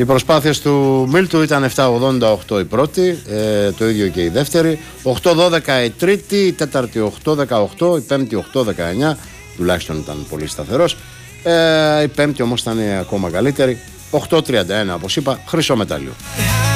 Οι προσπάθειες του Μίλτου ήταν 7-88 η πρώτη, το ίδιο και η δεύτερη, 8-12 η τρίτη, η τέταρτη 8-18, η πέμπτη 8-19, τουλάχιστον ήταν πολύ σταθερός, η πέμπτη όμως ήταν ακόμα καλύτερη, 8-31 όπως είπα, χρυσό μετάλλιο.